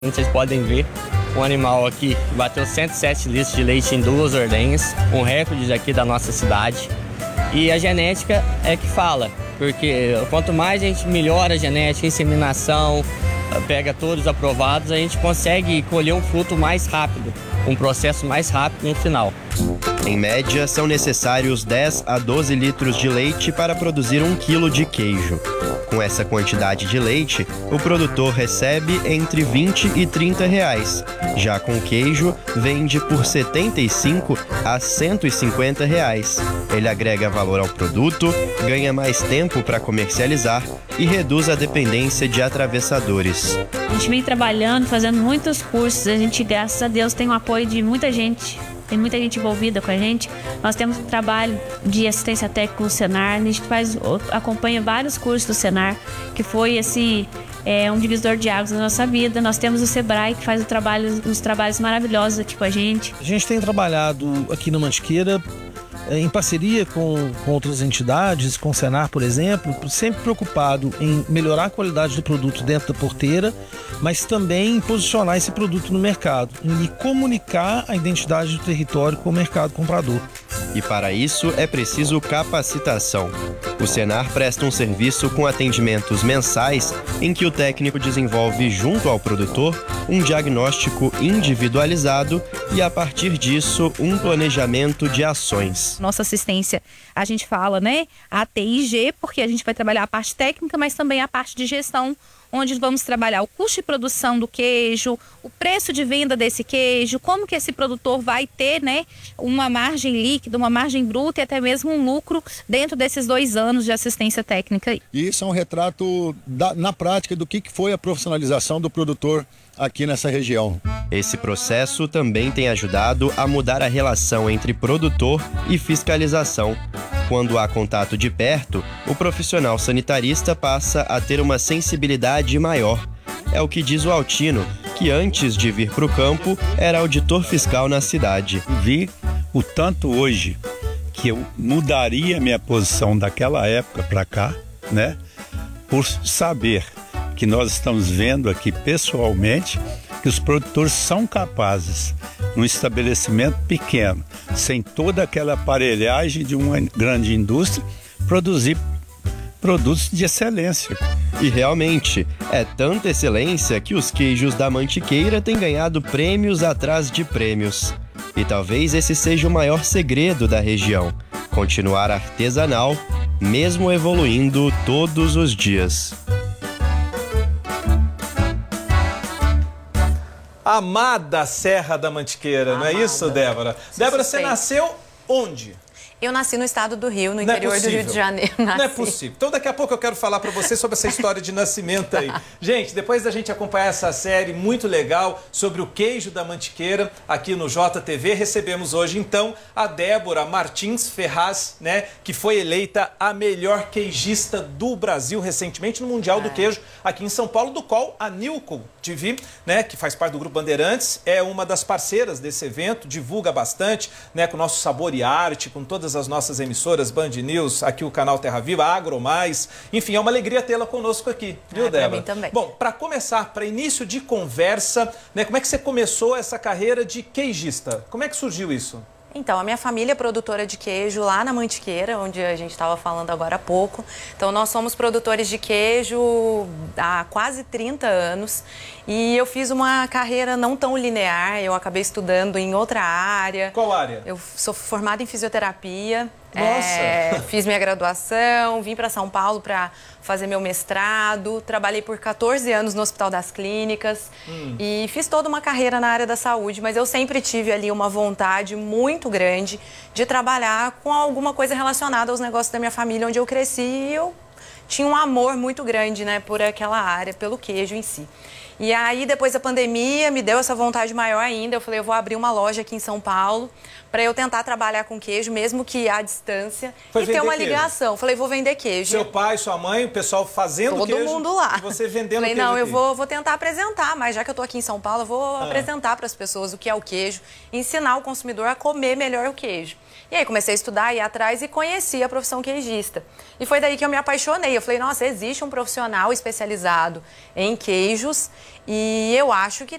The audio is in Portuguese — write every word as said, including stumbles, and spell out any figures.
Vocês podem ver um animal aqui que bateu cento e sete litros de leite em duas ordenhas, um recorde aqui da nossa cidade. E a genética é que fala, porque quanto mais a gente melhora a genética, a inseminação, pega todos aprovados, a gente consegue colher um fruto mais rápido, um processo mais rápido no final. Em média, são necessários dez a doze litros de leite para produzir um quilo de queijo. Com essa quantidade de leite, o produtor recebe entre vinte e trinta reais. Já com queijo, vende por setenta e cinco a cento e cinquenta reais. Ele agrega valor ao produto, ganha mais tempo para comercializar e reduz a dependência de atravessadores. A gente vem trabalhando, fazendo muitos cursos. A gente, graças a Deus, tem o apoio de muita gente. Tem muita gente envolvida com a gente. Nós temos um trabalho de assistência técnica no Senar. A gente faz, acompanha vários cursos do Senar, que foi assim, é, um divisor de águas na nossa vida. Nós temos o Sebrae, que faz o trabalho, uns trabalhos maravilhosos aqui com a gente. A gente tem trabalhado aqui na Mantiqueira em parceria com, com outras entidades, com o Senar, por exemplo, sempre preocupado em melhorar a qualidade do produto dentro da porteira, mas também em posicionar esse produto no mercado, em comunicar a identidade do território com o mercado comprador. E para isso é preciso capacitação. O Senar presta um serviço com atendimentos mensais em que o técnico desenvolve junto ao produtor um diagnóstico individualizado e, a partir disso, um planejamento de ações. Nossa assistência, a gente fala, né, A T I G, porque a gente vai trabalhar a parte técnica, mas também a parte de gestão, onde vamos trabalhar o custo de produção do queijo, o preço de venda desse queijo, como que esse produtor vai ter, né, uma margem líquida, uma margem bruta e até mesmo um lucro dentro desses dois anos de assistência técnica. E isso é um retrato da, na prática do que foi a profissionalização do produtor aqui nessa região. Esse processo também tem ajudado a mudar a relação entre produtor e fiscalização. Quando há contato de perto, o profissional sanitarista passa a ter uma sensibilidade maior. É o que diz o Altino, que antes de vir para o campo era auditor fiscal na cidade. Vi o tanto hoje que eu mudaria minha posição daquela época para cá, né? Por saber que nós estamos vendo aqui pessoalmente que os produtores são capazes, num estabelecimento pequeno, sem toda aquela aparelhagem de uma grande indústria, produzir produtos de excelência. E realmente, é tanta excelência que os queijos da Mantiqueira têm ganhado prêmios atrás de prêmios. E talvez esse seja o maior segredo da região: continuar artesanal, mesmo evoluindo todos os dias. Amada Serra da Mantiqueira, Amada. Não é isso, Débora? Sim, Débora, sei. Você nasceu onde? Eu nasci no estado do Rio, no Não interior é do Rio de Janeiro. Nasci. Não é possível. Então daqui a pouco eu quero falar para você sobre essa história de nascimento aí. Gente, depois da gente acompanhar essa série muito legal sobre o queijo da Mantiqueira aqui no J T V, recebemos hoje então a Débora Martins Ferraz, né, que foi eleita a melhor queijista do Brasil recentemente no Mundial é. do Queijo aqui em São Paulo, do qual a Nilco T V, né, que faz parte do Grupo Bandeirantes, é uma das parceiras desse evento, divulga bastante, né, com o nosso Sabor e Arte, com todas as nossas emissoras, Band News, aqui o canal Terra Viva, Agro Mais, enfim, é uma alegria tê-la conosco aqui, viu, ah, Débora? Pra mim também. Bom, para começar, para início de conversa, né, como é que você começou essa carreira de queijista? Como é que surgiu isso? Então, a minha família é produtora de queijo lá na Mantiqueira, onde a gente estava falando agora há pouco. Então, nós somos produtores de queijo há quase trinta anos. E eu fiz uma carreira não tão linear, eu acabei estudando em outra área. Qual área? Eu sou formada em fisioterapia. Nossa! É, fiz minha graduação, vim para São Paulo para fazer meu mestrado, trabalhei por quatorze anos no Hospital das Clínicas hum. e fiz toda uma carreira na área da saúde, mas eu sempre tive ali uma vontade muito grande de trabalhar com alguma coisa relacionada aos negócios da minha família, onde eu cresci, e eu tinha um amor muito grande, né, por aquela área, pelo queijo em si. E aí, depois da pandemia, me deu essa vontade maior ainda. Eu falei, eu vou abrir uma loja aqui em São Paulo para eu tentar trabalhar com queijo, mesmo que à distância, Foi e ter uma queijo. ligação. Falei, vou vender queijo. Seu pai, sua mãe, o pessoal fazendo Todo queijo. Todo mundo lá. E você vendendo Falei, queijo não, eu aqui. vou, vou tentar apresentar, mas já que eu tô aqui em São Paulo, eu vou ah. apresentar para as pessoas o que é o queijo, ensinar o consumidor a comer melhor o queijo. E aí comecei a estudar, ir atrás e conheci a profissão queijista. E foi daí que eu me apaixonei. Eu falei, nossa, existe um profissional especializado em queijos E eu acho que